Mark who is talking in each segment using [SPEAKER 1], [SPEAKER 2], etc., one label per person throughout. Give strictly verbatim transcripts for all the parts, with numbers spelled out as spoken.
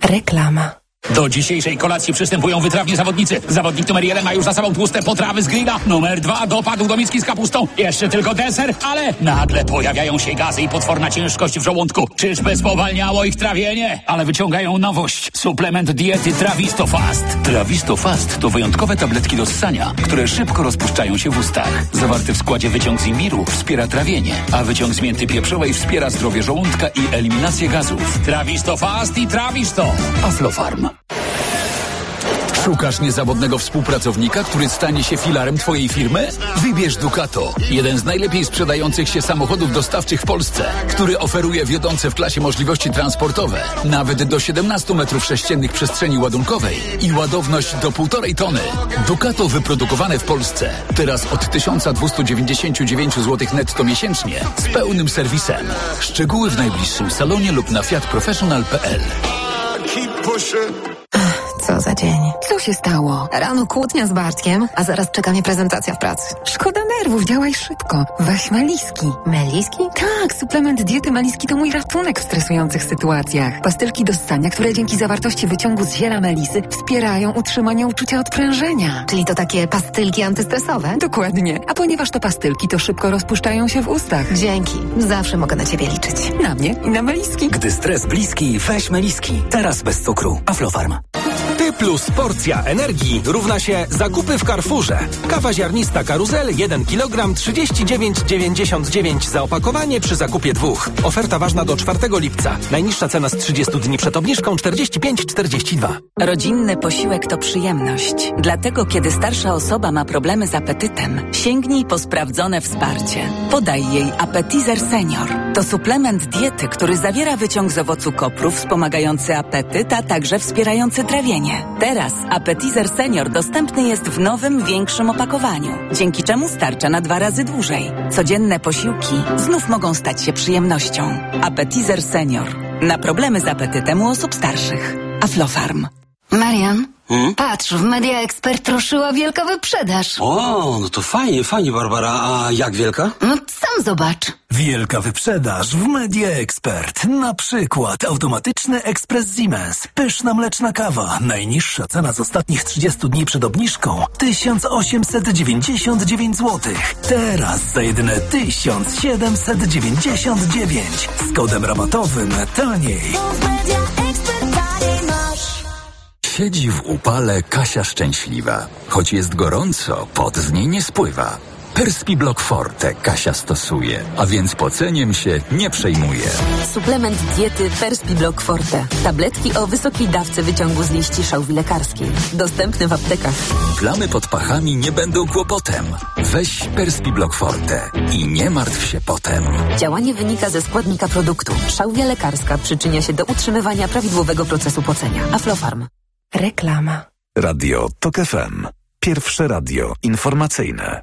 [SPEAKER 1] Reklama.
[SPEAKER 2] Do dzisiejszej kolacji przystępują wytrawni zawodnicy. Zawodnik numer jeden ma już za sobą tłuste potrawy z grilla. Numer dwa dopadł do miski z kapustą. Jeszcze tylko deser, ale nagle pojawiają się gazy i potworna ciężkość w żołądku. Czyżby spowalniało ich trawienie? Ale wyciągają nowość. Suplement diety Trawisto Fast. Trawisto Fast to wyjątkowe tabletki do ssania, które szybko rozpuszczają się w ustach. Zawarty w składzie wyciąg z imbiru wspiera trawienie, a wyciąg z mięty pieprzowej wspiera zdrowie żołądka i eliminację gazów. Trawisto Fast i Trawisto. Aflofarm. Szukasz niezawodnego współpracownika, który stanie się filarem twojej firmy? Wybierz Ducato, jeden z najlepiej sprzedających się samochodów dostawczych w Polsce, który oferuje wiodące w klasie możliwości transportowe, nawet do siedemnaście metrów sześciennych przestrzeni ładunkowej i ładowność do półtorej tony. Ducato wyprodukowane w Polsce. Teraz od tysiąc dwieście dziewięćdziesiąt dziewięć złotych netto miesięcznie z pełnym serwisem. Szczegóły w najbliższym salonie lub na fiat professional kropka p l.
[SPEAKER 1] Co za dzień.
[SPEAKER 3] Co się stało?
[SPEAKER 1] Rano kłótnia z Bartkiem, a zaraz czeka mnie prezentacja w pracy.
[SPEAKER 3] Szkoda nerwów, działaj szybko. Weź Meliski.
[SPEAKER 1] Meliski?
[SPEAKER 3] Tak, suplement diety Meliski to mój ratunek w stresujących sytuacjach. Pastylki do ssania, które dzięki zawartości wyciągu z ziela melisy wspierają utrzymanie uczucia odprężenia.
[SPEAKER 1] Czyli to takie pastylki antystresowe?
[SPEAKER 3] Dokładnie. A ponieważ to pastylki, to szybko rozpuszczają się w ustach.
[SPEAKER 1] Dzięki. Zawsze mogę na ciebie liczyć.
[SPEAKER 3] Na mnie i na Meliski.
[SPEAKER 4] Gdy stres bliski, weź Meliski. Teraz bez cukru. Aflofarm.
[SPEAKER 5] Ty plus porcja energii równa się zakupy w Carrefourze. Kawa ziarnista Karuzel jeden kilogram trzydzieści dziewięć dziewięćdziesiąt dziewięć za opakowanie przy zakupie dwóch. Oferta ważna do czwartego lipca. Najniższa cena z trzydziestu dni przed obniżką czterdzieści pięć czterdzieści dwa.
[SPEAKER 6] Rodzinny posiłek to przyjemność. Dlatego kiedy starsza osoba ma problemy z apetytem, sięgnij po sprawdzone wsparcie. Podaj jej Appetizer Senior. To suplement diety, który zawiera wyciąg z owocu kopru wspomagający apetyt, a także wspierający trawienie. Teraz Appetizer Senior dostępny jest w nowym, większym opakowaniu, dzięki czemu starcza na dwa razy dłużej. Codzienne posiłki znów mogą stać się przyjemnością. Appetizer Senior. Na problemy z apetytem u osób starszych. Aflofarm.
[SPEAKER 7] Marian,
[SPEAKER 8] Hmm?
[SPEAKER 7] patrz, w Media Expert ruszyła wielka wyprzedaż.
[SPEAKER 8] O, no to fajnie, fajnie, Barbara. A jak wielka?
[SPEAKER 7] No sam zobacz.
[SPEAKER 9] Wielka wyprzedaż w Media Expert. Na przykład automatyczny ekspres Siemens. Pyszna mleczna kawa. Najniższa cena z ostatnich trzydziestu dni przed obniżką tysiąc osiemset dziewięćdziesiąt dziewięć złotych. Teraz za jedyne tysiąc siedemset dziewięćdziesiąt dziewięć. Z kodem rabatowym taniej.
[SPEAKER 2] Siedzi w upale Kasia szczęśliwa. Choć jest gorąco, pot z niej nie spływa. Perspiblock Forte Kasia stosuje, a więc poceniem się nie przejmuje.
[SPEAKER 10] Suplement diety Perspiblock Forte. Tabletki o wysokiej dawce wyciągu z liści szałwi lekarskiej. Dostępny w aptekach.
[SPEAKER 2] Plamy pod pachami nie będą kłopotem. Weź Perspiblock Forte i nie martw się potem.
[SPEAKER 10] Działanie wynika ze składnika produktu. Szałwia lekarska przyczynia się do utrzymywania prawidłowego procesu pocenia. Aflofarm.
[SPEAKER 1] Reklama.
[SPEAKER 11] Radio Tok F M. Pierwsze radio informacyjne.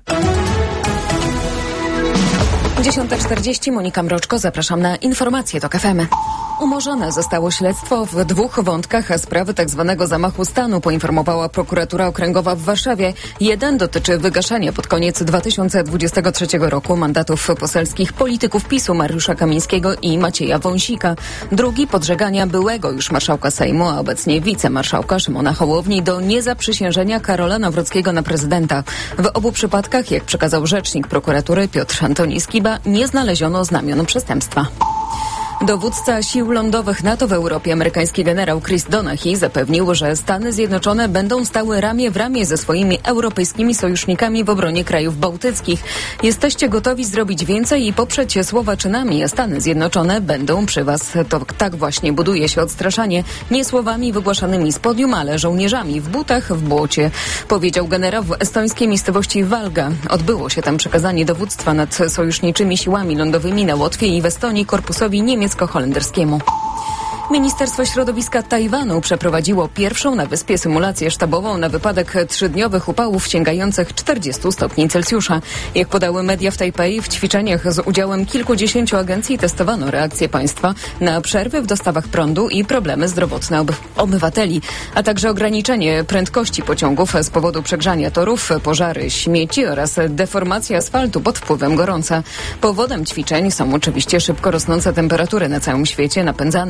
[SPEAKER 3] dziesiąta czterdzieści, Monika Mroczko, zapraszam na informacje Tok F M. Umorzone zostało śledztwo w dwóch wątkach sprawy tzw. zamachu stanu, poinformowała prokuratura okręgowa w Warszawie. Jeden dotyczy wygaszania pod koniec dwa tysiące dwudziestego trzeciego roku mandatów poselskich polityków PiSu Mariusza Kamińskiego i Macieja Wąsika. Drugi podżegania byłego już marszałka Sejmu, a obecnie wicemarszałka Szymona Hołowni do niezaprzysiężenia Karola Nawrockiego na prezydenta. W obu przypadkach, jak przekazał rzecznik prokuratury Piotr Antoni Skiba, nie znaleziono znamion przestępstwa. Dowódca sił lądowych NATO w Europie, amerykański generał Chris Donaghy, zapewnił, że Stany Zjednoczone będą stały ramię w ramię ze swoimi europejskimi sojusznikami w obronie krajów bałtyckich. Jesteście gotowi zrobić więcej i poprzeć się słowa czynami, a Stany Zjednoczone będą przy was. To tak właśnie buduje się odstraszanie, nie słowami wygłaszanymi z podium, ale żołnierzami w butach w błocie, powiedział generał w estońskiej miejscowości Valga. Odbyło się tam przekazanie dowództwa nad sojuszniczymi siłami lądowymi na Łotwie i w Estonii korpusowi niemiecko-holenderskiemu. Ministerstwo Środowiska Tajwanu przeprowadziło pierwszą na wyspie symulację sztabową na wypadek trzydniowych upałów sięgających czterdziestu stopni Celsjusza. Jak podały media w Tajpej, w ćwiczeniach z udziałem kilkudziesięciu agencji testowano reakcję państwa na przerwy w dostawach prądu i problemy zdrowotne oby- obywateli, a także ograniczenie prędkości pociągów z powodu przegrzania torów, pożary, śmieci oraz deformacji asfaltu pod wpływem gorąca. Powodem ćwiczeń są oczywiście szybko rosnące temperatury na całym świecie, napędzane między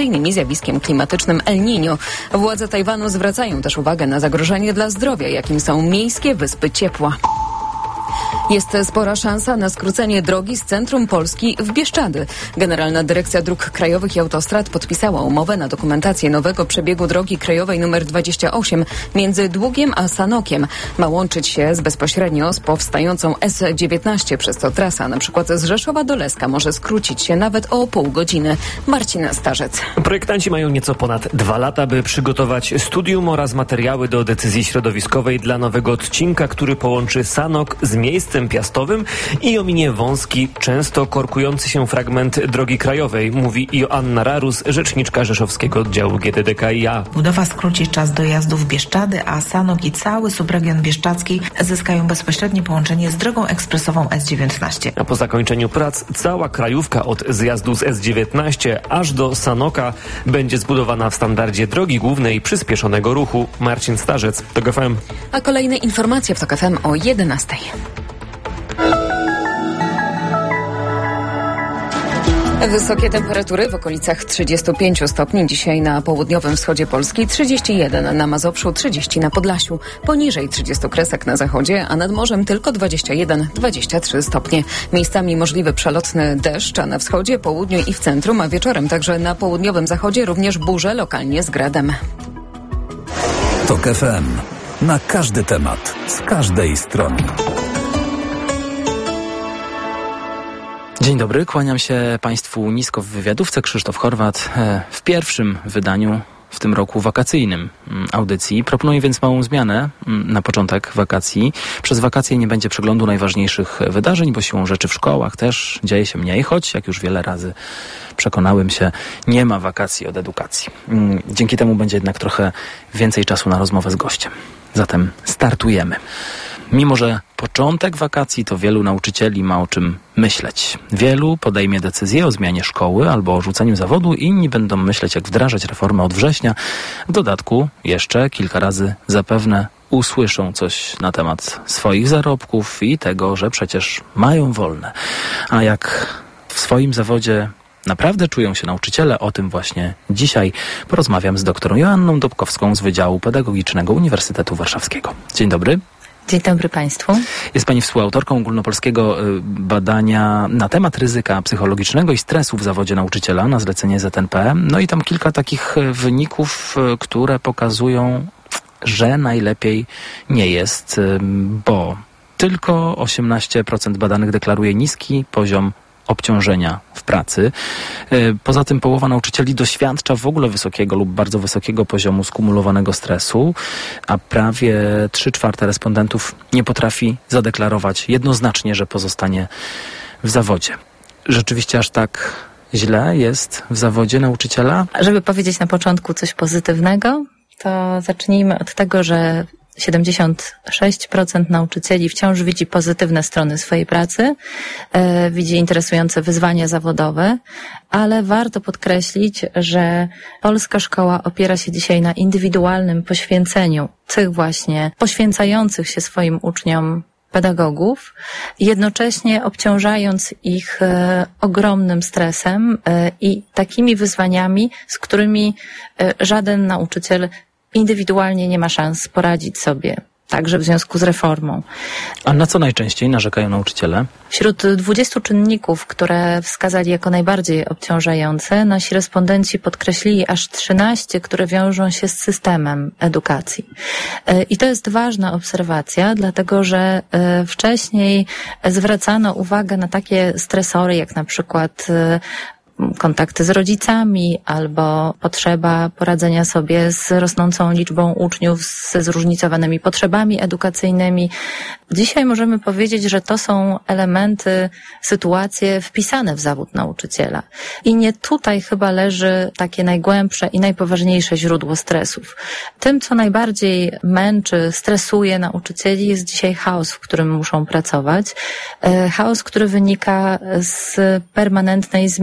[SPEAKER 3] m.in. zjawiskiem klimatycznym El Niño. Władze Tajwanu zwracają też uwagę na zagrożenie dla zdrowia, jakim są miejskie wyspy ciepła. Jest spora szansa na skrócenie drogi z centrum Polski w Bieszczady. Generalna Dyrekcja Dróg Krajowych i Autostrad podpisała umowę na dokumentację nowego przebiegu drogi krajowej nr dwadzieścia osiem między Długiem a Sanokiem. Ma łączyć się z bezpośrednio z powstającą S dziewiętnaście, przez co trasa np. z Rzeszowa do Leska może skrócić się nawet o pół godziny. Marcin Starzec.
[SPEAKER 12] Projektanci mają nieco ponad dwa lata, by przygotować studium oraz materiały do decyzji środowiskowej dla nowego odcinka, który połączy Sanok z miejscem piastowym i ominie wąski, często korkujący się fragment drogi krajowej, mówi Joanna Rarus, rzeczniczka rzeszowskiego oddziału G T D K i A.
[SPEAKER 13] Budowa skróci czas dojazdu w Bieszczady, a Sanok i cały subregion bieszczadzki zyskają bezpośrednie połączenie z drogą ekspresową S dziewiętnaście.
[SPEAKER 12] A po zakończeniu prac cała krajówka od zjazdu z S dziewiętnaście aż do Sanoka będzie zbudowana w standardzie drogi głównej przyspieszonego ruchu. Marcin Starzec, TOK F M.
[SPEAKER 3] A kolejne informacje w TOK F M o jedenastej. Wysokie temperatury w okolicach trzydziestu pięciu stopni dzisiaj na południowym wschodzie Polski, trzydzieści jeden na Mazowszu, trzydzieści na Podlasiu, poniżej trzydziestu kresek na zachodzie, a nad morzem tylko dwadzieścia jeden dwadzieścia trzy stopnie. Miejscami możliwy przelotny deszcz, a na wschodzie, południu i w centrum, a wieczorem także na południowym zachodzie również burze, lokalnie z gradem.
[SPEAKER 11] TOK F M. Na każdy temat, z każdej strony.
[SPEAKER 14] Dzień dobry, kłaniam się Państwu nisko w wywiadówce. Krzysztof Chorwat w pierwszym wydaniu w tym roku wakacyjnym audycji. Proponuję więc małą zmianę na początek wakacji. Przez wakacje nie będzie przeglądu najważniejszych wydarzeń, bo siłą rzeczy w szkołach też dzieje się mniej, choć jak już wiele razy przekonałem się, nie ma wakacji od edukacji. Dzięki temu będzie jednak trochę więcej czasu na rozmowę z gościem. Zatem startujemy. Mimo że początek wakacji, to wielu nauczycieli ma o czym myśleć. Wielu podejmie decyzję o zmianie szkoły albo o rzuceniu zawodu, inni będą myśleć, jak wdrażać reformę od września. W dodatku jeszcze kilka razy zapewne usłyszą coś na temat swoich zarobków i tego, że przecież mają wolne. A jak w swoim zawodzie naprawdę czują się nauczyciele? O tym właśnie dzisiaj porozmawiam z doktorą Joanną Dobkowską z Wydziału Pedagogicznego Uniwersytetu Warszawskiego. Dzień dobry.
[SPEAKER 15] Dzień dobry Państwu.
[SPEAKER 14] Jest Pani współautorką ogólnopolskiego badania na temat ryzyka psychologicznego i stresu w zawodzie nauczyciela na zlecenie Z N P. No i tam kilka takich wyników, które pokazują, że najlepiej nie jest, bo tylko osiemnaście procent badanych deklaruje niski poziom obciążenia w pracy. Poza tym połowa nauczycieli doświadcza w ogóle wysokiego lub bardzo wysokiego poziomu skumulowanego stresu, a prawie trzy czwarte respondentów nie potrafi zadeklarować jednoznacznie, że pozostanie w zawodzie. Rzeczywiście aż tak źle jest w zawodzie nauczyciela?
[SPEAKER 15] Żeby powiedzieć na początku coś pozytywnego, to zacznijmy od tego, że siedemdziesiąt sześć procent nauczycieli wciąż widzi pozytywne strony swojej pracy, e, widzi interesujące wyzwania zawodowe, ale warto podkreślić, że polska szkoła opiera się dzisiaj na indywidualnym poświęceniu tych właśnie poświęcających się swoim uczniom pedagogów, jednocześnie obciążając ich e, ogromnym stresem e, i takimi wyzwaniami, z którymi e, żaden nauczyciel indywidualnie nie ma szans poradzić sobie, także w związku z reformą.
[SPEAKER 14] A na co najczęściej narzekają nauczyciele?
[SPEAKER 15] Wśród dwudziestu czynników, które wskazali jako najbardziej obciążające, nasi respondenci podkreślili aż trzynaście, które wiążą się z systemem edukacji. I to jest ważna obserwacja, dlatego że wcześniej zwracano uwagę na takie stresory, jak na przykład kontakty z rodzicami albo potrzeba poradzenia sobie z rosnącą liczbą uczniów ze zróżnicowanymi potrzebami edukacyjnymi. Dzisiaj możemy powiedzieć, że to są elementy, sytuacje wpisane w zawód nauczyciela. I nie tutaj chyba leży takie najgłębsze i najpoważniejsze źródło stresów. Tym, co najbardziej męczy, stresuje nauczycieli, jest dzisiaj chaos, w którym muszą pracować. Chaos, który wynika z permanentnej zmiany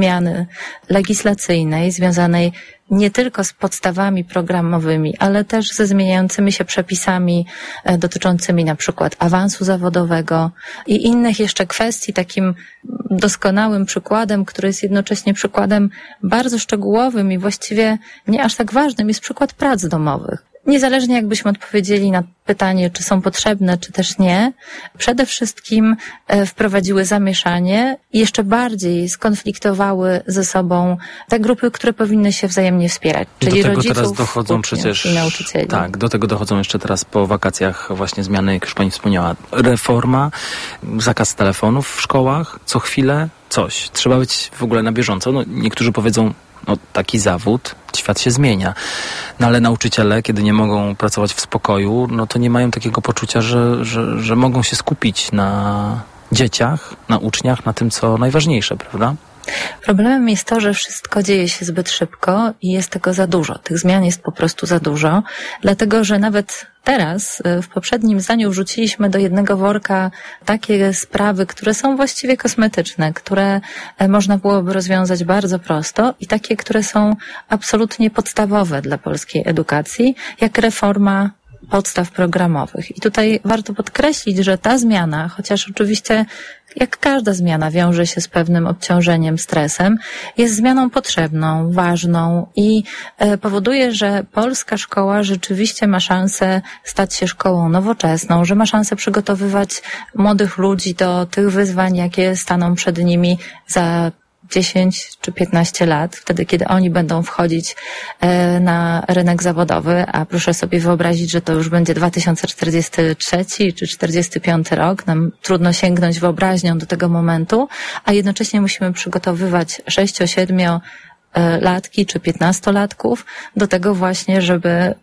[SPEAKER 15] zmiany legislacyjnej związanej nie tylko z podstawami programowymi, ale też ze zmieniającymi się przepisami dotyczącymi na przykład awansu zawodowego i innych jeszcze kwestii. Takim doskonałym przykładem, który jest jednocześnie przykładem bardzo szczegółowym i właściwie nie aż tak ważnym, jest przykład prac domowych. Niezależnie jakbyśmy odpowiedzieli na pytanie, czy są potrzebne, czy też nie, przede wszystkim wprowadziły zamieszanie i jeszcze bardziej skonfliktowały ze sobą te grupy, które powinny się wzajemnie wspierać, czyli
[SPEAKER 14] do tego
[SPEAKER 15] rodziców,
[SPEAKER 14] teraz dochodzą przecież
[SPEAKER 15] i nauczycieli.
[SPEAKER 14] Tak, do tego dochodzą jeszcze teraz po wakacjach właśnie zmiany, jak już pani wspomniała, reforma, zakaz telefonów w szkołach, co chwilę coś. Trzeba być w ogóle na bieżąco. No, niektórzy powiedzą, no taki zawód, świat się zmienia. No ale nauczyciele, kiedy nie mogą pracować w spokoju, no to nie mają takiego poczucia, że, że, że mogą się skupić na dzieciach, na uczniach, na tym, co najważniejsze, prawda?
[SPEAKER 15] Problemem jest to, że wszystko dzieje się zbyt szybko i jest tego za dużo. Tych zmian jest po prostu za dużo, dlatego że nawet teraz w poprzednim zdaniu wrzuciliśmy do jednego worka takie sprawy, które są właściwie kosmetyczne, które można byłoby rozwiązać bardzo prosto i takie, które są absolutnie podstawowe dla polskiej edukacji, jak reforma podstaw programowych. I tutaj warto podkreślić, że ta zmiana, chociaż oczywiście jak każda zmiana wiąże się z pewnym obciążeniem, stresem, jest zmianą potrzebną, ważną i powoduje, że polska szkoła rzeczywiście ma szansę stać się szkołą nowoczesną, że ma szansę przygotowywać młodych ludzi do tych wyzwań, jakie staną przed nimi za dziesięć czy piętnaście lat, wtedy kiedy oni będą wchodzić na rynek zawodowy, a proszę sobie wyobrazić, że to już będzie dwa tysiące czterdziesty trzeci czy czterdziesty piąty rok, nam trudno sięgnąć wyobraźnią do tego momentu, a jednocześnie musimy przygotowywać sześcio, siedmiu latki czy piętnastolatków do tego właśnie, żeby,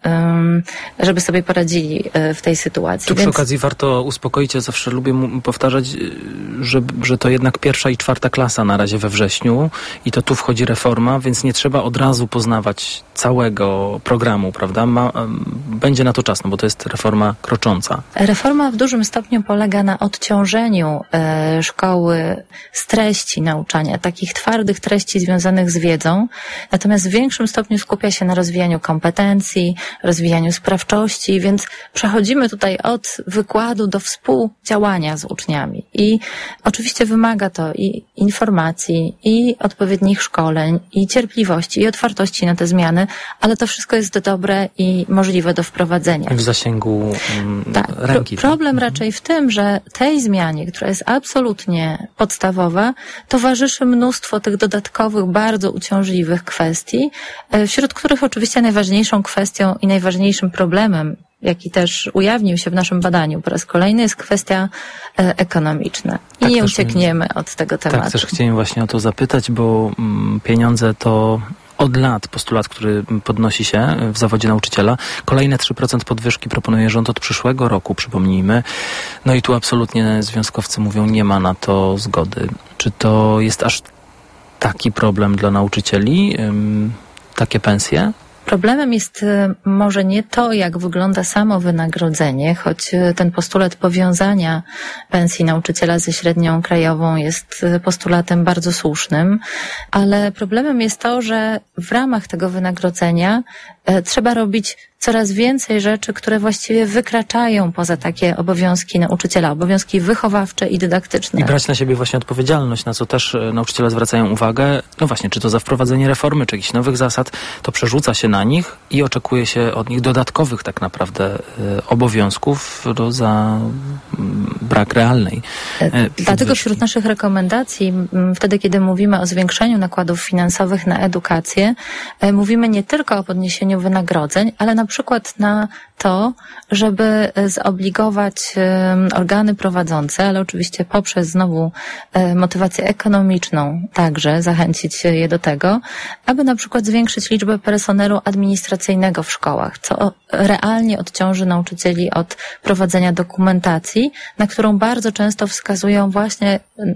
[SPEAKER 15] żeby sobie poradzili w tej sytuacji.
[SPEAKER 14] Tu przy
[SPEAKER 15] Więc...
[SPEAKER 14] okazji warto uspokoić, ja zawsze lubię powtarzać, że, że to jednak pierwsza i czwarta klasa na razie we wrześniu i to tu wchodzi reforma, więc nie trzeba od razu poznawać całego programu, prawda? Ma, będzie na to czas, no bo to jest reforma krocząca.
[SPEAKER 15] Reforma w dużym stopniu polega na odciążeniu e, szkoły z treści nauczania, takich twardych treści związanych z wiedzą, natomiast w większym stopniu skupia się na rozwijaniu kompetencji, rozwijaniu sprawczości, więc przechodzimy tutaj od wykładu do współdziałania z uczniami. I oczywiście wymaga to i informacji, i odpowiednich szkoleń, i cierpliwości, i otwartości na te zmiany, ale to wszystko jest dobre i możliwe do wprowadzenia.
[SPEAKER 14] W zasięgu um,
[SPEAKER 15] tak.
[SPEAKER 14] ręki.
[SPEAKER 15] Pro- problem tak? raczej w tym, że tej zmianie, która jest absolutnie podstawowa, towarzyszy mnóstwo tych dodatkowych, bardzo uciążliwych kwestii, wśród których oczywiście najważniejszą kwestią i najważniejszym problemem, jaki też ujawnił się w naszym badaniu po raz kolejny, jest kwestia e, ekonomiczna. I tak nie uciekniemy mi... od tego tematu.
[SPEAKER 14] Tak, też chciałem właśnie o to zapytać, bo mm, pieniądze to od lat postulat, który podnosi się w zawodzie nauczyciela. Kolejne trzy procent podwyżki proponuje rząd od przyszłego roku, przypomnijmy. No i tu absolutnie związkowcy mówią, nie ma na to zgody. Czy to jest aż taki problem dla nauczycieli? Ym, takie pensje?
[SPEAKER 15] Problemem jest może nie to, jak wygląda samo wynagrodzenie, choć ten postulat powiązania pensji nauczyciela ze średnią krajową jest postulatem bardzo słusznym, ale problemem jest to, że w ramach tego wynagrodzenia trzeba robić coraz więcej rzeczy, które właściwie wykraczają poza takie obowiązki nauczyciela, obowiązki wychowawcze i dydaktyczne.
[SPEAKER 14] I brać na siebie właśnie odpowiedzialność, na co też nauczyciele zwracają uwagę. No właśnie, czy to za wprowadzenie reformy, czy jakichś nowych zasad, to przerzuca się na nich i oczekuje się od nich dodatkowych tak naprawdę y, obowiązków no, za y, brak realnej y,
[SPEAKER 15] Dlatego wśród naszych rekomendacji, wtedy kiedy mówimy o zwiększeniu nakładów finansowych na edukację, y, mówimy nie tylko o podniesieniu wynagrodzeń, ale na przykład na to, żeby zobligować organy prowadzące, ale oczywiście poprzez znowu motywację ekonomiczną także zachęcić je do tego, aby na przykład zwiększyć liczbę personelu administracyjnego w szkołach, co realnie odciąży nauczycieli od prowadzenia dokumentacji, na którą bardzo często wskazują właśnie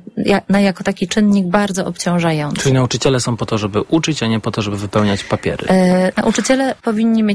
[SPEAKER 15] na jako taki czynnik bardzo obciążający.
[SPEAKER 14] Czyli nauczyciele są po to, żeby uczyć, a nie po to, żeby wypełniać papiery.
[SPEAKER 15] E, nauczyciele powinni mieć również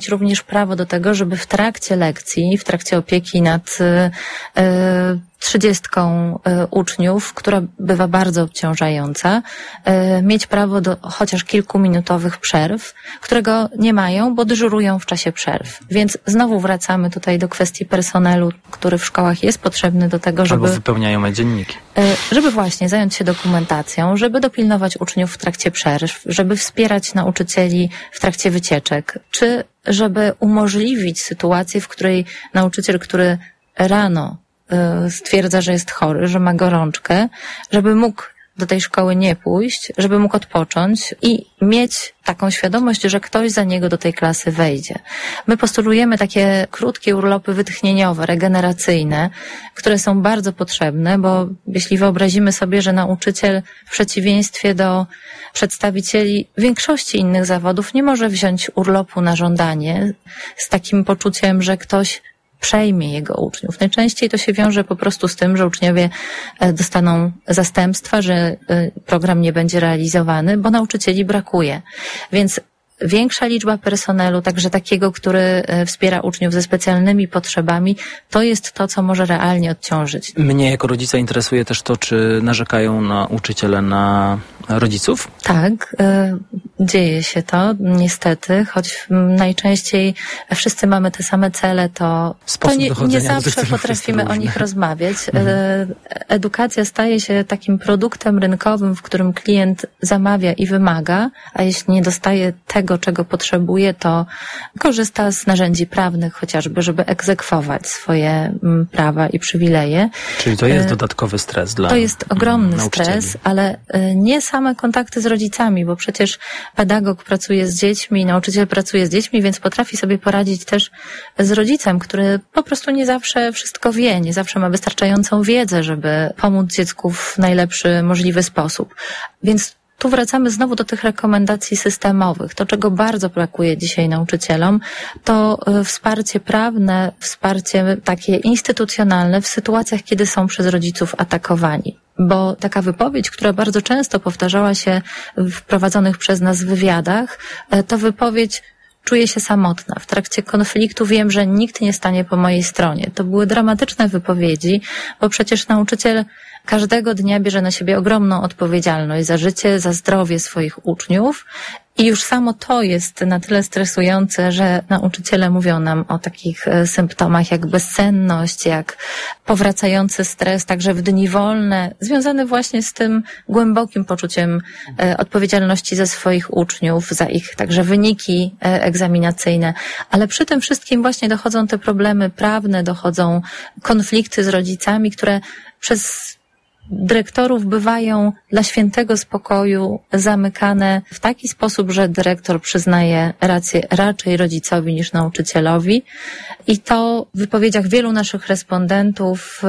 [SPEAKER 15] prawo do tego, żeby w trakcie lekcji, w trakcie opieki nad yy, trzydziestką y, uczniów, która bywa bardzo obciążająca, y, mieć prawo do chociaż kilkuminutowych przerw, którego nie mają, bo dyżurują w czasie przerw. Więc znowu wracamy tutaj do kwestii personelu, który w szkołach jest potrzebny do tego, żeby...
[SPEAKER 14] Albo wypełniają dzienniki.
[SPEAKER 15] Y, żeby właśnie zająć się dokumentacją, żeby dopilnować uczniów w trakcie przerw, żeby wspierać nauczycieli w trakcie wycieczek, czy żeby umożliwić sytuację, w której nauczyciel, który rano stwierdza, że jest chory, że ma gorączkę, żeby mógł do tej szkoły nie pójść, żeby mógł odpocząć i mieć taką świadomość, że ktoś za niego do tej klasy wejdzie. My postulujemy takie krótkie urlopy wytchnieniowe, regeneracyjne, które są bardzo potrzebne, bo jeśli wyobrazimy sobie, że nauczyciel w przeciwieństwie do przedstawicieli większości innych zawodów nie może wziąć urlopu na żądanie z takim poczuciem, że ktoś przejmie jego uczniów. Najczęściej to się wiąże po prostu z tym, że uczniowie dostaną zastępstwa, że program nie będzie realizowany, bo nauczycieli brakuje. Więc większa liczba personelu, także takiego, który wspiera uczniów ze specjalnymi potrzebami, to jest to, co może realnie odciążyć.
[SPEAKER 14] Mnie jako rodzica interesuje też to, czy narzekają nauczyciele na rodziców?
[SPEAKER 15] Tak, y, dzieje się to, niestety, choć najczęściej wszyscy mamy te same cele, to, to nie, nie zawsze potrafimy o nich rozmawiać. Mhm. Y, edukacja staje się takim produktem rynkowym, w którym klient zamawia i wymaga, a jeśli nie dostaje tego, czego potrzebuje, to korzysta z narzędzi prawnych chociażby, żeby egzekwować swoje m, prawa i przywileje.
[SPEAKER 14] Czyli to jest y, dodatkowy stres dla
[SPEAKER 15] To jest ogromny
[SPEAKER 14] nauczycieli.
[SPEAKER 15] stres, ale y, nie sam same kontakty z rodzicami, bo przecież pedagog pracuje z dziećmi, nauczyciel pracuje z dziećmi, więc potrafi sobie poradzić też z rodzicem, który po prostu nie zawsze wszystko wie, nie zawsze ma wystarczającą wiedzę, żeby pomóc dziecku w najlepszy możliwy sposób. Więc tu wracamy znowu do tych rekomendacji systemowych. To, czego bardzo brakuje dzisiaj nauczycielom, to wsparcie prawne, wsparcie takie instytucjonalne w sytuacjach, kiedy są przez rodziców atakowani. Bo taka wypowiedź, która bardzo często powtarzała się w prowadzonych przez nas wywiadach, to wypowiedź: czuję się samotna. W trakcie konfliktu wiem, że nikt nie stanie po mojej stronie. To były dramatyczne wypowiedzi, bo przecież nauczyciel każdego dnia bierze na siebie ogromną odpowiedzialność za życie, za zdrowie swoich uczniów. I już samo to jest na tyle stresujące, że nauczyciele mówią nam o takich symptomach jak bezsenność, jak powracający stres, także w dni wolne, związany właśnie z tym głębokim poczuciem odpowiedzialności za swoich uczniów, za ich także wyniki egzaminacyjne. Ale przy tym wszystkim właśnie dochodzą te problemy prawne, dochodzą konflikty z rodzicami, które przez dyrektorów bywają dla świętego spokoju zamykane w taki sposób, że dyrektor przyznaje rację raczej rodzicowi niż nauczycielowi. I to w wypowiedziach wielu naszych respondentów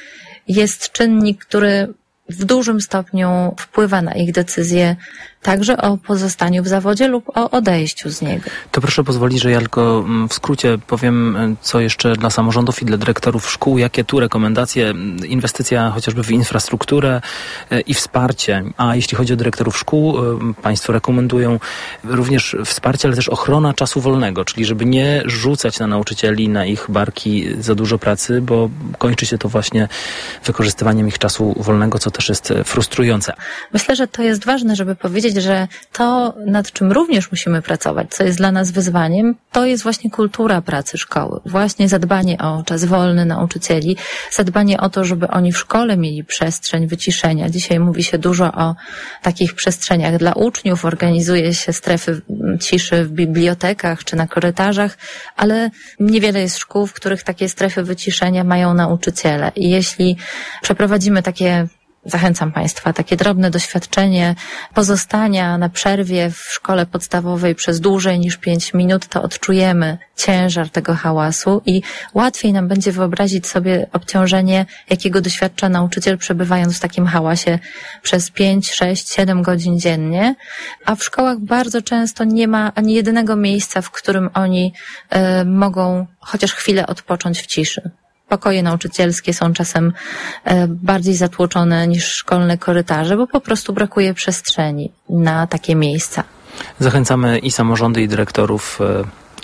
[SPEAKER 15] jest czynnik, który w dużym stopniu wpływa na ich decyzję także o pozostaniu w zawodzie lub o odejściu z niego.
[SPEAKER 14] To proszę pozwolić, że ja tylko w skrócie powiem, co jeszcze dla samorządów i dla dyrektorów szkół, jakie tu rekomendacje, inwestycja chociażby w infrastrukturę i wsparcie. A jeśli chodzi o dyrektorów szkół, państwo rekomendują również wsparcie, ale też ochrona czasu wolnego, czyli żeby nie rzucać na nauczycieli, na ich barki za dużo pracy, bo kończy się to właśnie wykorzystywaniem ich czasu wolnego, co też jest frustrujące.
[SPEAKER 15] Myślę, że to jest ważne, żeby powiedzieć, że to, nad czym również musimy pracować, co jest dla nas wyzwaniem, to jest właśnie kultura pracy szkoły. Właśnie zadbanie o czas wolny nauczycieli, zadbanie o to, żeby oni w szkole mieli przestrzeń wyciszenia. Dzisiaj mówi się dużo o takich przestrzeniach dla uczniów, organizuje się strefy ciszy w bibliotekach czy na korytarzach, ale niewiele jest szkół, w których takie strefy wyciszenia mają nauczyciele. I jeśli przeprowadzimy takie Zachęcam Państwa, takie drobne doświadczenie pozostania na przerwie w szkole podstawowej przez dłużej niż pięć minut, to odczujemy ciężar tego hałasu i łatwiej nam będzie wyobrazić sobie obciążenie, jakiego doświadcza nauczyciel, przebywając w takim hałasie przez pięć, sześć, siedem godzin dziennie, a w szkołach bardzo często nie ma ani jedynego miejsca, w którym oni y, mogą chociaż chwilę odpocząć w ciszy. Pokoje nauczycielskie są czasem bardziej zatłoczone niż szkolne korytarze, bo po prostu brakuje przestrzeni na takie miejsca.
[SPEAKER 14] Zachęcamy i samorządy, i dyrektorów,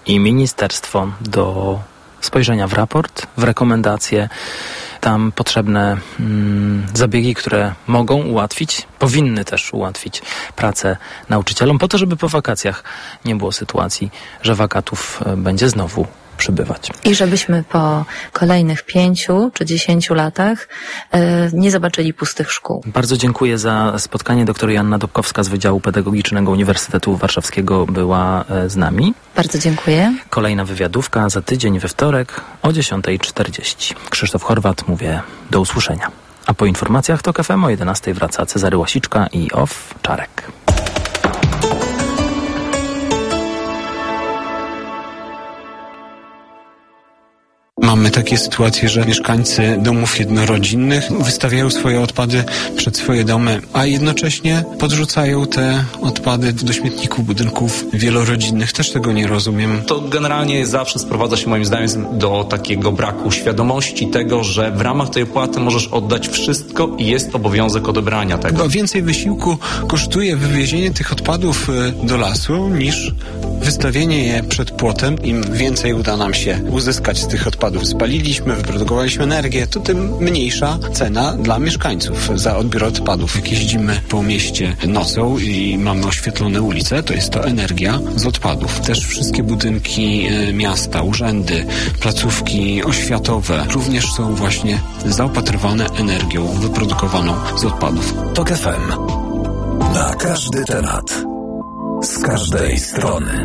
[SPEAKER 14] i ministerstwo do spojrzenia w raport, w rekomendacje. Tam potrzebne mm, zabiegi, które mogą ułatwić, powinny też ułatwić pracę nauczycielom, po to, żeby po wakacjach nie było sytuacji, że wakatów e, będzie znowu przybywać.
[SPEAKER 15] I żebyśmy po kolejnych pięciu czy dziesięciu latach e, nie zobaczyli pustych szkół.
[SPEAKER 14] Bardzo dziękuję za spotkanie. Doktor Joanna Dobkowska z Wydziału Pedagogicznego Uniwersytetu Warszawskiego była e, z nami.
[SPEAKER 15] Bardzo dziękuję.
[SPEAKER 14] Kolejna wywiadówka za tydzień we wtorek o dziesiąta czterdzieści. Krzysztof Horwat, mówię do usłyszenia. A po informacjach to K F M o jedenastej wraca Cezary Łasiczka i Off Czarek.
[SPEAKER 16] Mamy takie sytuacje, że mieszkańcy domów jednorodzinnych wystawiają swoje odpady przed swoje domy, a jednocześnie podrzucają te odpady do śmietników budynków wielorodzinnych. Też tego nie rozumiem.
[SPEAKER 17] To generalnie zawsze sprowadza się moim zdaniem do takiego braku świadomości tego, że w ramach tej opłaty możesz oddać wszystko i jest obowiązek odebrania tego.
[SPEAKER 16] Bo więcej wysiłku kosztuje wywiezienie tych odpadów do lasu niż wystawienie je przed płotem. Im więcej uda nam się uzyskać z tych odpadów, spaliliśmy, wyprodukowaliśmy energię, to tym mniejsza cena dla mieszkańców za odbiór odpadów. Jak jeździmy po mieście nocą i mamy oświetlone ulice, to jest to energia z odpadów. Też wszystkie budynki miasta, urzędy, placówki oświatowe również są właśnie zaopatrywane energią wyprodukowaną z odpadów.
[SPEAKER 11] Tok F M. Na każdy temat. Z każdej strony.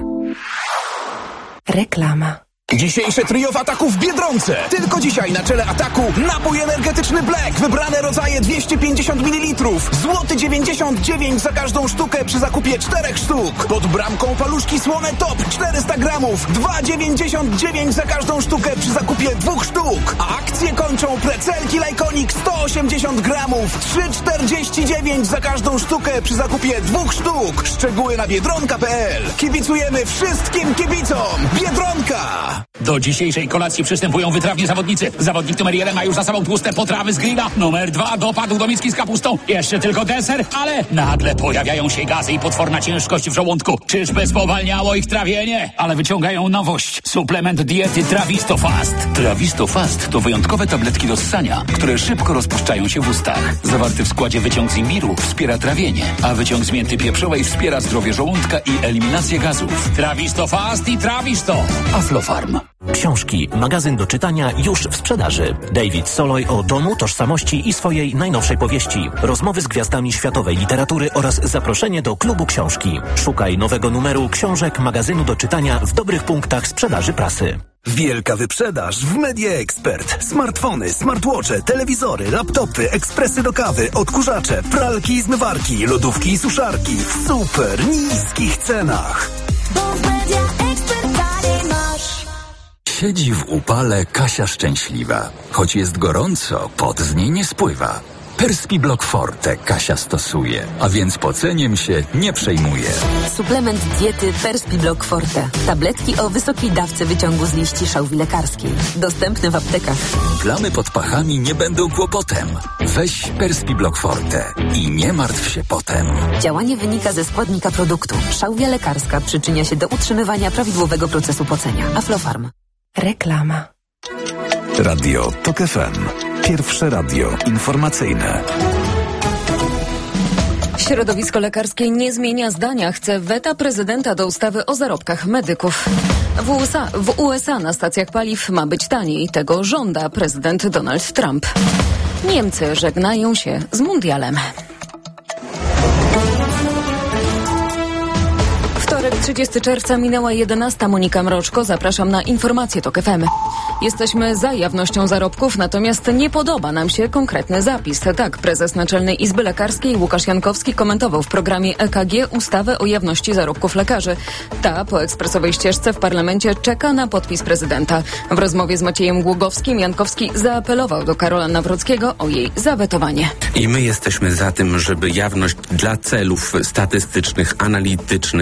[SPEAKER 18] Reklama. Dzisiejsze trio w Ataku w Biedronce. Tylko dzisiaj na czele Ataku napój energetyczny Black. Wybrane rodzaje dwieście pięćdziesiąt mililitrów. Złoty dziewięćdziesiąt dziewięć za każdą sztukę przy zakupie czterech sztuk. Pod bramką paluszki słone Top czterysta gramów. dwa dziewięćdziesiąt dziewięć za każdą sztukę przy zakupie dwóch sztuk. A akcje kończą precelki Lajkonik sto osiemdziesiąt gramów. trzy czterdzieści dziewięć za każdą sztukę przy zakupie dwóch sztuk. Szczegóły na biedronka kropka p l. Kibicujemy wszystkim kibicom. Biedronka!
[SPEAKER 2] Do dzisiejszej kolacji przystępują wytrawni zawodnicy. Zawodnik numer jeden ma już za sobą tłuste potrawy z grilla. Numer dwa dopadł do miski z kapustą. Jeszcze tylko deser, ale nagle pojawiają się gazy i potworna ciężkość w żołądku. Czyżby spowalniało ich trawienie? Ale wyciągają nowość. Suplement diety Trawisto Fast. Trawisto Fast to wyjątkowe tabletki do ssania, które szybko rozpuszczają się w ustach. Zawarty w składzie wyciąg z imbiru wspiera trawienie, a wyciąg z mięty pieprzowej wspiera zdrowie żołądka i eliminację gazów. Trawisto Fast i Trawisto. Aflofarm.
[SPEAKER 19] Książki, magazyn do czytania już w sprzedaży. David Soloj o domu, tożsamości i swojej najnowszej powieści. Rozmowy z gwiazdami światowej literatury oraz zaproszenie do klubu książki. Szukaj nowego numeru książek magazynu do czytania w dobrych punktach sprzedaży prasy.
[SPEAKER 9] Wielka wyprzedaż w Media Expert. Smartfony, smartwatche, telewizory, laptopy, ekspresy do kawy, odkurzacze, pralki i zmywarki, lodówki i suszarki w super niskich cenach.
[SPEAKER 20] Bo w Media Expert taniej masz.
[SPEAKER 11] Siedzi w upale Kasia szczęśliwa. Choć jest gorąco, pot z niej nie spływa. Perski Block Forte Kasia stosuje, a więc poceniem się nie przejmuje.
[SPEAKER 10] Suplement diety Perski Block Forte. Tabletki o wysokiej dawce wyciągu z liści szałwi lekarskiej. Dostępne w aptekach.
[SPEAKER 11] Plamy pod pachami nie będą kłopotem. Weź Perski Block Forte i nie martw się potem.
[SPEAKER 10] Działanie wynika ze składnika produktu. Szałwia lekarska przyczynia się do utrzymywania prawidłowego procesu pocenia. Aflofarm.
[SPEAKER 18] Reklama.
[SPEAKER 11] Radio Tok F M. Pierwsze radio informacyjne.
[SPEAKER 3] Środowisko lekarskie nie zmienia zdania. Chce weta prezydenta do ustawy o zarobkach medyków. W U S A, w U S A na stacjach paliw ma być taniej. Tego żąda prezydent Donald Trump. Niemcy żegnają się z mundialem. Wtorek, trzydziestego czerwca, minęła jedenasta. Monika Mroczko, zapraszam na informacje Tok F M. Jesteśmy za jawnością zarobków, natomiast nie podoba nam się konkretny zapis. Tak prezes Naczelnej Izby Lekarskiej Łukasz Jankowski komentował w programie E K G ustawę o jawności zarobków lekarzy. Ta po ekspresowej ścieżce w parlamencie czeka na podpis prezydenta. W rozmowie z Maciejem Głogowskim Jankowski zaapelował do Karola Nawrockiego o jej zawetowanie.
[SPEAKER 21] I my jesteśmy za tym, żeby jawność dla celów statystycznych, analitycznych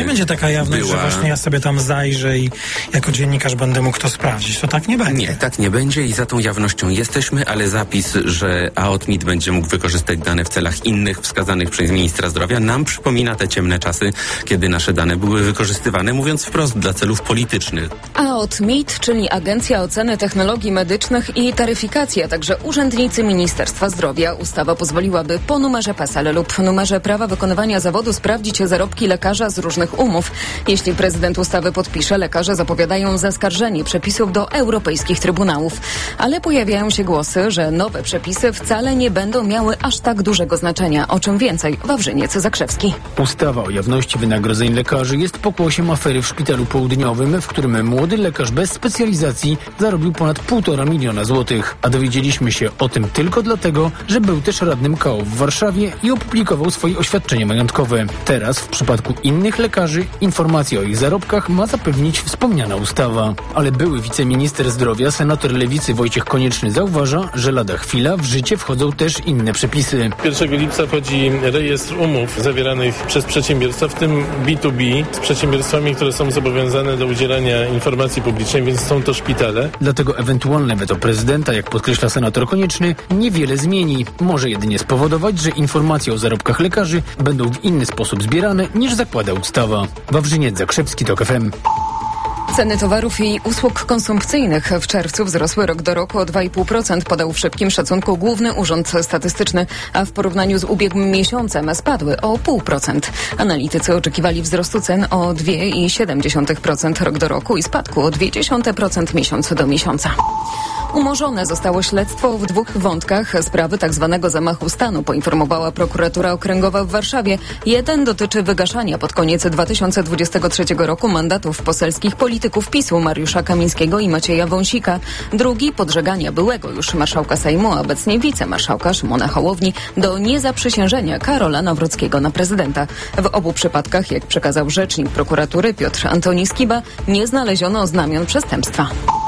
[SPEAKER 21] będzie taka jawność, była... że właśnie ja sobie tam zajrzę i jako dziennikarz będę mógł to sprawdzić. To tak nie będzie.
[SPEAKER 22] Nie, tak nie będzie i za tą jawnością jesteśmy, ale zapis, że AOTMIT będzie mógł wykorzystać dane w celach innych wskazanych przez ministra zdrowia, nam przypomina te ciemne czasy, kiedy nasze dane były wykorzystywane, mówiąc wprost, dla celów politycznych.
[SPEAKER 3] AOTMIT, czyli Agencja Oceny Technologii Medycznych i Taryfikacji, a także urzędnicy Ministerstwa Zdrowia. Ustawa pozwoliłaby po numerze PESEL lub numerze prawa wykonywania zawodu sprawdzić zarobki lekarza z różnych umów. Jeśli prezydent ustawy podpisze, lekarze zapowiadają zaskarżenie przepisów do europejskich trybunałów. Ale pojawiają się głosy, że nowe przepisy wcale nie będą miały aż tak dużego znaczenia. O czym więcej, Wawrzyniec Zakrzewski.
[SPEAKER 23] Ustawa o jawności wynagrodzeń lekarzy jest pokłosiem afery w Szpitalu Południowym, w którym młody lekarz bez specjalizacji zarobił ponad półtora miliona złotych. A dowiedzieliśmy się o tym tylko dlatego, że był też radnym K O w Warszawie i opublikował swoje oświadczenie majątkowe. Teraz w przypadku innych lekarzy informacje o ich zarobkach ma zapewnić wspomniana ustawa. Ale były wiceminister zdrowia, senator Lewicy Wojciech Konieczny zauważa, że lada chwila w życie wchodzą też inne przepisy.
[SPEAKER 24] pierwszego lipca wchodzi rejestr umów zawieranych przez przedsiębiorstwa, w tym B dwa B, z przedsiębiorstwami, które są zobowiązane do udzielania informacji publicznej, więc są to szpitale.
[SPEAKER 23] Dlatego ewentualne weto prezydenta, jak podkreśla senator Konieczny, niewiele zmieni. Może jedynie spowodować, że informacje o zarobkach lekarzy będą w inny sposób zbierane, niż zakłada ustawa. Wawrzyniec Zakrzewski, TOK F M.
[SPEAKER 3] Ceny towarów i usług konsumpcyjnych w czerwcu wzrosły rok do roku o dwa i pół procent, podał w szybkim szacunku Główny Urząd Statystyczny, a w porównaniu z ubiegłym miesiącem spadły o zero przecinek pięć procent. Analitycy oczekiwali wzrostu cen o dwa i siedem dziesiątych procent rok do roku i spadku o zero przecinek dwa dziesiąte procent miesiąc do miesiąca. Umorzone zostało śledztwo w dwóch wątkach sprawy tzw. zamachu stanu, poinformowała prokuratura okręgowa w Warszawie. Jeden dotyczy wygaszania pod koniec dwa tysiące dwudziestego trzeciego roku mandatów poselskich polityków PiSu Mariusza Kamińskiego i Macieja Wąsika. Drugi podżegania byłego już marszałka Sejmu, a obecnie wicemarszałka Szymona Hołowni do niezaprzysiężenia Karola Nawrockiego na prezydenta. W obu przypadkach, jak przekazał rzecznik prokuratury Piotr Antoni Skiba, nie znaleziono znamion przestępstwa.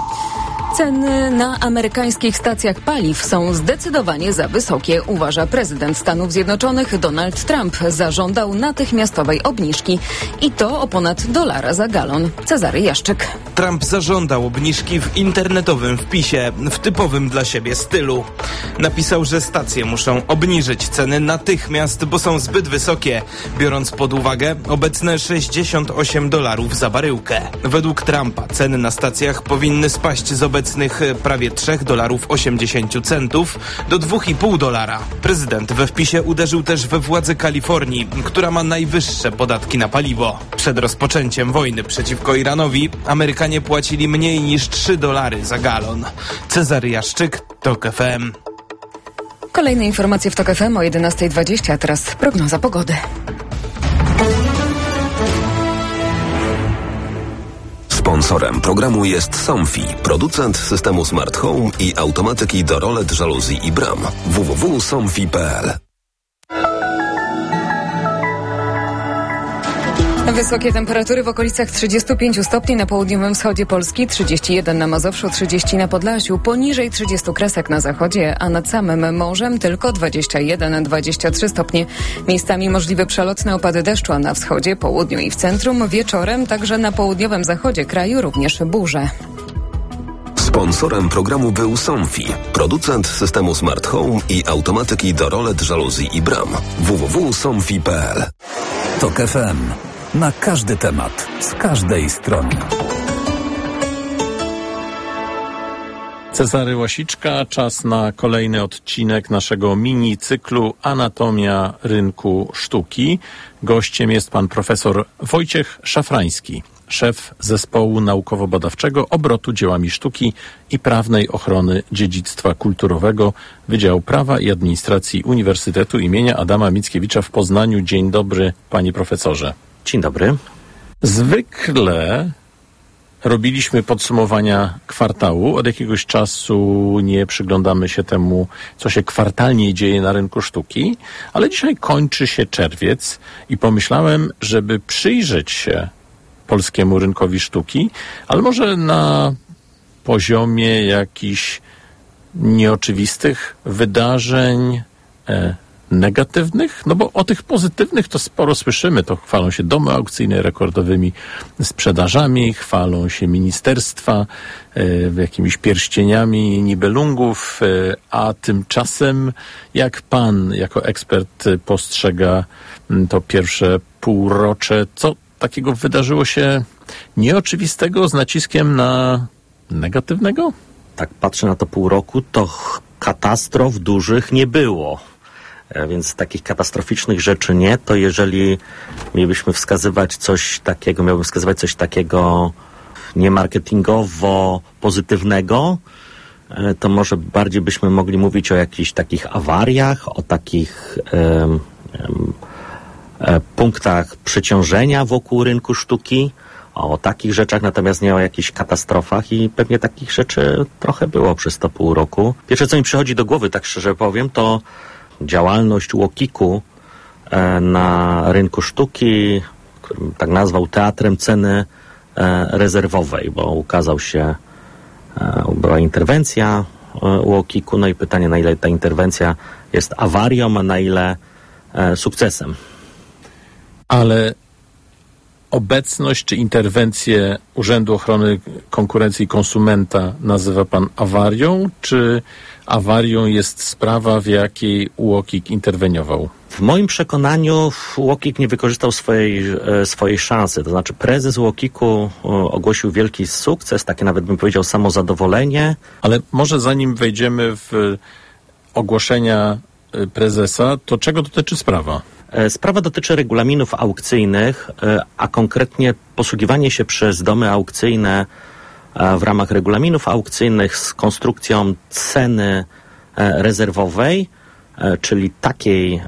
[SPEAKER 3] Ceny na amerykańskich stacjach paliw są zdecydowanie za wysokie, uważa prezydent Stanów Zjednoczonych Donald Trump. Zażądał natychmiastowej obniżki i to o ponad dolara za galon. Cezary Jaszczyk.
[SPEAKER 25] Trump zażądał obniżki w internetowym wpisie, w typowym dla siebie stylu. Napisał, że stacje muszą obniżyć ceny natychmiast, bo są zbyt wysokie, biorąc pod uwagę obecne sześćdziesiąt osiem dolarów za baryłkę. Według Trumpa ceny na stacjach powinny spaść z obecnych prawie trzy dolarów osiemdziesiąt centów do dwa i pół dolara. Prezydent we wpisie uderzył też we władze Kalifornii, która ma najwyższe podatki na paliwo. Przed rozpoczęciem wojny przeciwko Iranowi Amerykanie płacili mniej niż trzy dolary za galon. Cezary Jaszczyk, TOK F M.
[SPEAKER 3] Kolejne informacje w TOK F M o jedenasta dwadzieścia, a teraz prognoza pogody.
[SPEAKER 26] Sponsorem programu jest Somfy, producent systemu Smart Home i automatyki do rolet, żaluzji i bram. w w w kropka somfy kropka p l.
[SPEAKER 3] Wysokie temperatury w okolicach trzydziestu pięciu stopni na południowym wschodzie Polski, trzydzieści jeden na Mazowszu, trzydzieści na Podlasiu, poniżej trzydziestu kresek na zachodzie, a nad samym morzem tylko dwadzieścia jeden dwadzieścia trzy stopnie. Miejscami możliwe przelotne opady deszczu, a na wschodzie, południu i w centrum wieczorem, także na południowym zachodzie kraju również burze.
[SPEAKER 26] Sponsorem programu był Somfy, producent systemu Smart Home i automatyki do rolet, żaluzji i bram. w w w kropka somfy kropka p l.
[SPEAKER 19] TOK F M. Na każdy temat, z każdej strony.
[SPEAKER 27] Cezary Łasiczka, czas na kolejny odcinek naszego mini cyklu Anatomia rynku sztuki. Gościem jest pan profesor Wojciech Szafrański, szef Zespołu Naukowo-Badawczego Obrotu Dziełami Sztuki i Prawnej Ochrony Dziedzictwa Kulturowego Wydziału Prawa i Administracji Uniwersytetu imienia Adama Mickiewicza w Poznaniu. Dzień dobry, panie profesorze.
[SPEAKER 28] Dzień dobry.
[SPEAKER 27] Zwykle robiliśmy podsumowania kwartału. Od jakiegoś czasu nie przyglądamy się temu, co się kwartalnie dzieje na rynku sztuki, ale dzisiaj kończy się czerwiec i pomyślałem, żeby przyjrzeć się polskiemu rynkowi sztuki, ale może na poziomie jakichś nieoczywistych wydarzeń, e, negatywnych? No bo o tych pozytywnych to sporo słyszymy. To chwalą się domy aukcyjne rekordowymi sprzedażami, chwalą się ministerstwa y, jakimiś pierścieniami Nibelungów, y, a tymczasem jak pan jako ekspert postrzega y, to pierwsze półrocze, co takiego wydarzyło się nieoczywistego z naciskiem na negatywnego?
[SPEAKER 1] Tak, patrzę na to pół roku, to katastrof dużych nie było. Więc takich katastroficznych rzeczy nie. To jeżeli mielibyśmy wskazywać coś takiego, miałbym wskazywać coś takiego niemarketingowo pozytywnego, to może bardziej byśmy mogli mówić o jakichś takich awariach, o takich um, um, punktach przeciążenia wokół rynku sztuki, o takich rzeczach, natomiast nie o jakichś katastrofach i pewnie takich rzeczy trochę było przez to pół roku. Pierwsze, co mi przychodzi do głowy, tak szczerze powiem, to działalność Łokiku na rynku sztuki, którym tak nazwał teatrem ceny rezerwowej, bo ukazał się, była interwencja Łokiku, no i pytanie, na ile ta interwencja jest awarią, a na ile sukcesem.
[SPEAKER 27] Ale obecność czy interwencję Urzędu Ochrony Konkurencji i Konsumenta nazywa pan awarią, czy awarią jest sprawa, w jakiej UOKiK interweniował?
[SPEAKER 1] W moim przekonaniu UOKiK nie wykorzystał swojej, swojej szansy. To znaczy prezes UOKiK-u ogłosił wielki sukces, takie nawet bym powiedział samozadowolenie.
[SPEAKER 27] Ale może zanim wejdziemy w ogłoszenia prezesa, to czego dotyczy sprawa?
[SPEAKER 1] Sprawa dotyczy regulaminów aukcyjnych, a konkretnie posługiwanie się przez domy aukcyjne w ramach regulaminów aukcyjnych z konstrukcją ceny rezerwowej, czyli takiej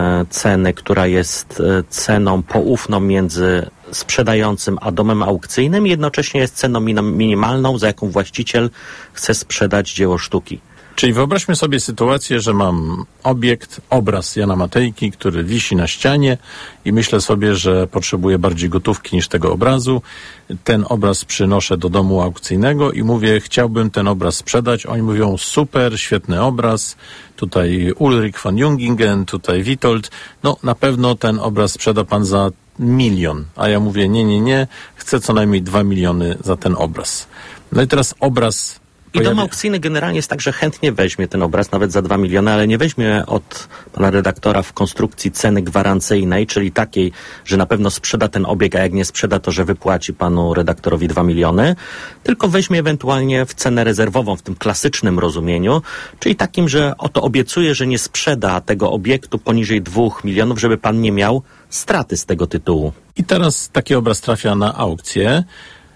[SPEAKER 1] ceny, która jest ceną poufną między sprzedającym a domem aukcyjnym i jednocześnie jest ceną minimalną, za jaką właściciel chce sprzedać dzieło sztuki.
[SPEAKER 27] Czyli wyobraźmy sobie sytuację, że mam obiekt, obraz Jana Matejki, który wisi na ścianie i myślę sobie, że potrzebuję bardziej gotówki niż tego obrazu. Ten obraz przynoszę do domu aukcyjnego i mówię, chciałbym ten obraz sprzedać. Oni mówią, super, świetny obraz. Tutaj Ulrich von Jungingen, tutaj Witold. No na pewno ten obraz sprzeda pan za milion. A ja mówię, nie, nie, nie, chcę co najmniej dwa miliony za ten obraz. No i teraz obraz...
[SPEAKER 1] I dom aukcyjny generalnie jest tak, że chętnie weźmie ten obraz nawet za dwa miliony, ale nie weźmie od pana redaktora w konstrukcji ceny gwarancyjnej, czyli takiej, że na pewno sprzeda ten obieg, a jak nie sprzeda, to że wypłaci panu redaktorowi dwa miliony, tylko weźmie ewentualnie w cenę rezerwową w tym klasycznym rozumieniu, czyli takim, że oto obiecuje, że nie sprzeda tego obiektu poniżej dwóch milionów, żeby pan nie miał straty z tego tytułu.
[SPEAKER 27] I teraz taki obraz trafia na aukcję.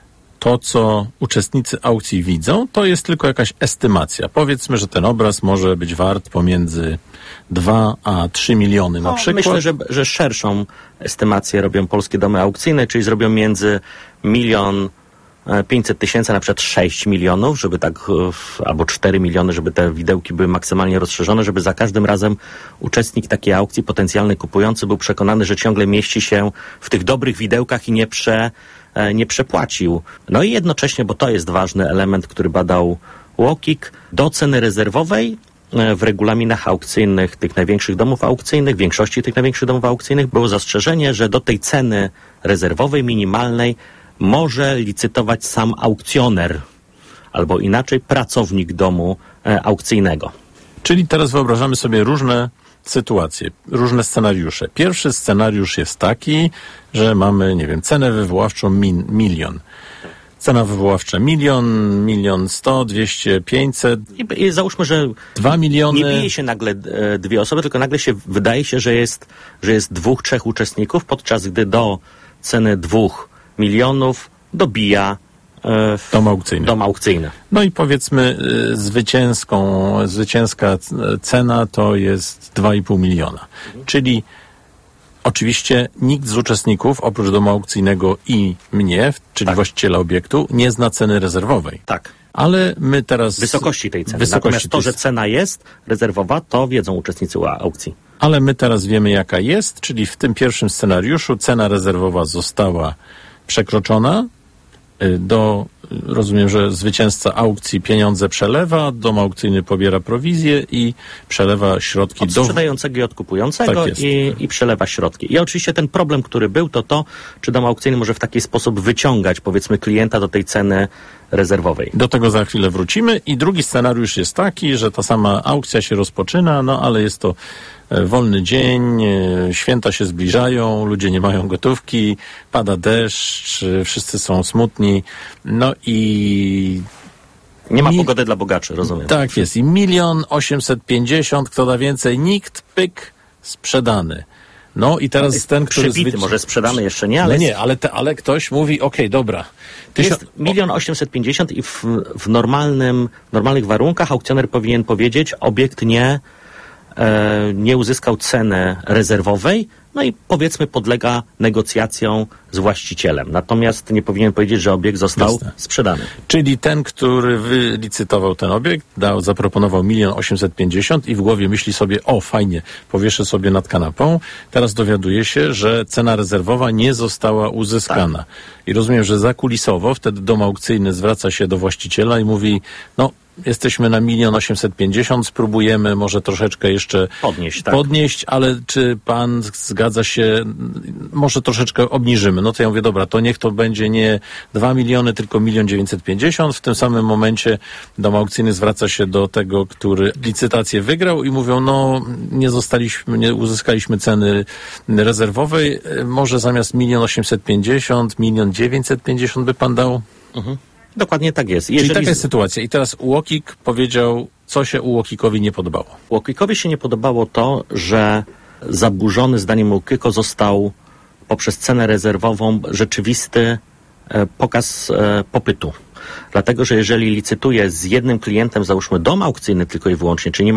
[SPEAKER 27] To, co uczestnicy aukcji widzą, to jest tylko jakaś estymacja. Powiedzmy, że ten obraz może być wart pomiędzy dwa a trzy miliony na
[SPEAKER 1] no,
[SPEAKER 27] przykład.
[SPEAKER 1] Myślę, że, że szerszą estymację robią polskie domy aukcyjne, czyli zrobią między milion pięćset tysięcy, na przykład sześć milionów, żeby tak, albo cztery miliony, żeby te widełki były maksymalnie rozszerzone, żeby za każdym razem uczestnik takiej aukcji, potencjalny kupujący, był przekonany, że ciągle mieści się w tych dobrych widełkach i nie prze nie przepłacił. No i jednocześnie, bo to jest ważny element, który badał UOKiK, do ceny rezerwowej w regulaminach aukcyjnych tych największych domów aukcyjnych, w większości tych największych domów aukcyjnych było zastrzeżenie, że do tej ceny rezerwowej minimalnej może licytować sam aukcjoner, albo inaczej pracownik domu aukcyjnego.
[SPEAKER 27] Czyli teraz wyobrażamy sobie różne sytuacje, różne scenariusze. Pierwszy scenariusz jest taki, że mamy, nie wiem, cenę wywoławczą min, milion. Cena wywoławcza milion, milion sto, dwieście, pięćset.
[SPEAKER 1] I, i załóżmy, że
[SPEAKER 27] dwa miliony.
[SPEAKER 1] Nie bije się nagle e, dwie osoby, tylko nagle się wydaje się, że jest, że jest dwóch, trzech uczestników, podczas gdy do ceny dwóch milionów dobija e,
[SPEAKER 27] dom aukcyjny.
[SPEAKER 1] dom aukcyjny.
[SPEAKER 27] No i powiedzmy y, zwycięską, zwycięska cena to jest dwa i pół miliona. Mhm. Czyli oczywiście nikt z uczestników, oprócz domu aukcyjnego i mnie, czyli tak. właściciela obiektu, nie zna ceny rezerwowej.
[SPEAKER 1] Tak.
[SPEAKER 27] Ale my teraz...
[SPEAKER 1] Wysokości tej ceny.
[SPEAKER 27] Wysokości
[SPEAKER 1] Natomiast to, że cena jest rezerwowa, to wiedzą uczestnicy aukcji.
[SPEAKER 27] Ale my teraz wiemy, jaka jest, czyli w tym pierwszym scenariuszu cena rezerwowa została przekroczona. Do rozumiem, że zwycięzca aukcji pieniądze przelewa, dom aukcyjny pobiera prowizję i przelewa środki
[SPEAKER 1] od
[SPEAKER 27] do...
[SPEAKER 1] sprzedającego i od kupującego
[SPEAKER 27] Tak
[SPEAKER 1] i, i przelewa środki. I oczywiście ten problem, który był, to to, czy dom aukcyjny może w taki sposób wyciągać, powiedzmy, klienta do tej ceny rezerwowej.
[SPEAKER 27] Do tego za chwilę wrócimy. I drugi scenariusz jest taki, że ta sama aukcja się rozpoczyna, no ale jest to e, wolny dzień, e, święta się zbliżają, ludzie nie mają gotówki, pada deszcz, e, wszyscy są smutni, no i...
[SPEAKER 1] Nie ma
[SPEAKER 27] Mi-
[SPEAKER 1] pogody dla bogaczy, rozumiem.
[SPEAKER 27] Tak jest. I milion osiemset pięćdziesiąt, kto da więcej, nikt, pyk, sprzedany. No i teraz ten, który...
[SPEAKER 1] Przebity,
[SPEAKER 27] zwyci-
[SPEAKER 1] może sprzedany jeszcze nie, ale...
[SPEAKER 27] ale nie, ale, te, ale ktoś mówi, okej, dobra.
[SPEAKER 1] Jest milion osiemset pięćdziesiąt i w, w normalnym, w normalnych warunkach aukcjoner powinien powiedzieć, obiekt nie, e, nie uzyskał ceny rezerwowej, no i powiedzmy podlega negocjacjom z właścicielem. Natomiast nie powinien powiedzieć, że obiekt został
[SPEAKER 27] Jasne.
[SPEAKER 1] sprzedany.
[SPEAKER 27] Czyli ten, który wylicytował ten obiekt, dał, zaproponował milion osiemset pięćdziesiąt i w głowie myśli sobie, o fajnie, powieszę sobie nad kanapą. Teraz dowiaduje się, że cena rezerwowa nie została uzyskana. Tak. I rozumiem, że zakulisowo wtedy dom aukcyjny zwraca się do właściciela i mówi, no jesteśmy na milion osiemset pięćdziesiąt, spróbujemy może troszeczkę jeszcze
[SPEAKER 1] podnieść, tak.
[SPEAKER 27] podnieść, ale czy pan zgadza się, może troszeczkę obniżymy. No to ja mówię, dobra, to niech to będzie nie dwa miliony, tylko milion dziewięćset pięćdziesiąt. W tym samym momencie dom aukcyjny zwraca się do tego, który licytację wygrał i mówią, no nie zostaliśmy, nie uzyskaliśmy ceny rezerwowej, może zamiast milion osiemset pięćdziesiąt, milion dziewięćset pięćdziesiąt by pan dał?
[SPEAKER 1] Mhm. Dokładnie tak jest.
[SPEAKER 27] Czyli taka jest sytuacja. I teraz UOKiK powiedział, co się UOKiKowi nie podobało.
[SPEAKER 1] UOKiKowi się nie podobało to, że zaburzony zdaniem UOKiKo został poprzez cenę rezerwową rzeczywisty e, pokaz e, popytu. Dlatego, że jeżeli licytuje z jednym klientem, załóżmy dom aukcyjny tylko i wyłącznie, czyli nie ma